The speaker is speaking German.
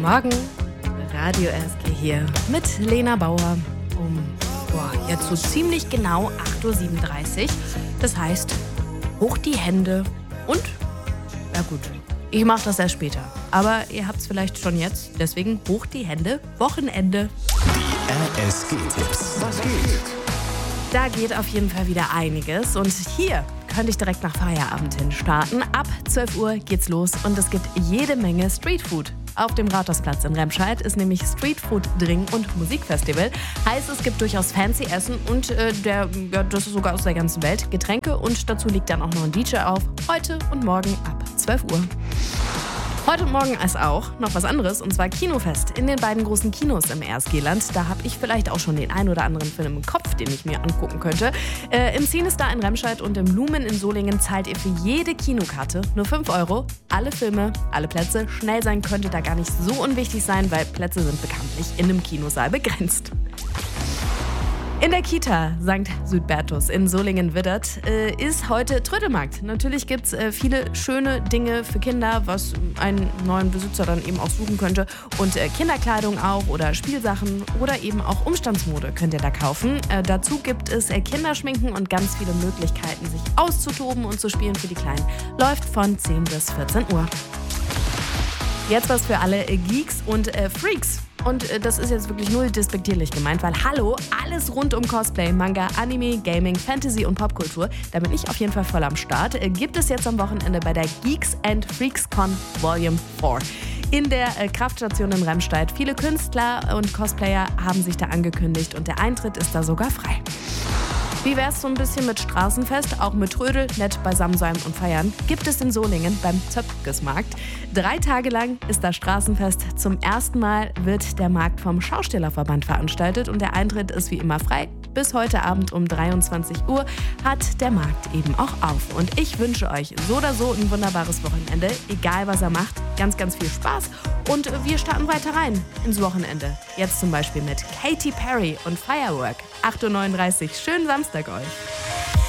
Morgen, Radio RSG hier mit Lena Bauer jetzt so ziemlich genau 8.37 Uhr. Das heißt, hoch die Hände und, ja gut, ich mache das erst später. Aber ihr habt es vielleicht schon jetzt, deswegen hoch die Hände, Wochenende. Die RSG-Tipps. Was geht? Da geht auf jeden Fall wieder einiges und hier könnte ich direkt nach Feierabend hin starten. Ab 12 Uhr geht's los und es gibt jede Menge Streetfood. Auf dem Rathausplatz in Remscheid ist nämlich Streetfood Drink- und Musikfestival. Heißt, es gibt durchaus fancy Essen und das ist sogar aus der ganzen Welt. Getränke und dazu liegt dann auch noch ein DJ auf. Heute und morgen ab 12 Uhr. Heute und morgen ist auch noch was anderes, und zwar Kinofest in den beiden großen Kinos im RSG-Land. Da habe ich vielleicht auch schon den ein oder anderen Film im Kopf, den ich mir angucken könnte. Im CineStar in Remscheid und im Lumen in Solingen zahlt ihr für jede Kinokarte nur 5 Euro. Alle Filme, alle Plätze. Schnell sein könnte da gar nicht so unwichtig sein, weil Plätze sind bekanntlich in einem Kinosaal begrenzt. In der Kita St. Südbertus in Solingen-Widdert ist heute Trödelmarkt. Natürlich gibt es viele schöne Dinge für Kinder, was einen neuen Besitzer dann eben auch suchen könnte. Und Kinderkleidung auch oder Spielsachen oder eben auch Umstandsmode könnt ihr da kaufen. Dazu gibt es Kinderschminken und ganz viele Möglichkeiten, sich auszutoben und zu spielen für die Kleinen. Läuft von 10 bis 14 Uhr. Jetzt was für alle Geeks und Freaks. Und das ist jetzt wirklich null despektierlich gemeint, weil hallo, alles rund um Cosplay, Manga, Anime, Gaming, Fantasy und Popkultur, da bin ich auf jeden Fall voll am Start, gibt es jetzt am Wochenende bei der Geeks and Freaks Con Volume 4. In der Kraftstation in Remscheid. Viele Künstler und Cosplayer haben sich da angekündigt und der Eintritt ist da sogar frei. Wie wär's so ein bisschen mit Straßenfest, auch mit Trödel, nett beisammen sein und feiern, gibt es in Solingen beim Zöpkesmarkt. 3 Tage lang ist das Straßenfest. Zum ersten Mal wird der Markt vom Schaustellerverband veranstaltet und der Eintritt ist wie immer frei. Bis heute Abend um 23 Uhr hat der Markt eben auch auf. Und ich wünsche euch so oder so ein wunderbares Wochenende, egal was er macht. Ganz, ganz viel Spaß und wir starten weiter rein ins Wochenende. Jetzt zum Beispiel mit Katy Perry und Firework. 8.39 Uhr. Schönen Samstag euch.